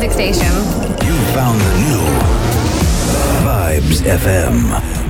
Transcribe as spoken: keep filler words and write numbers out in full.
music station. You found the new Vibes F M.